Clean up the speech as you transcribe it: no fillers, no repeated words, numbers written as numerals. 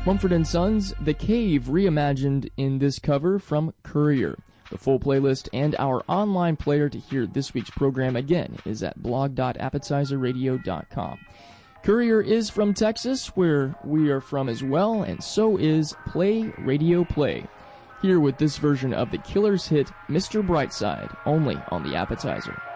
Mumford & Sons, The Cave, reimagined in this cover from Courier. The full playlist and our online player to hear this week's program again is at blog.appetizerradio.com. Courier is from Texas, where we are from as well, and so is Play Radio Play. Here with this version of the Killers' hit Mr. Brightside, only on The Appetizer.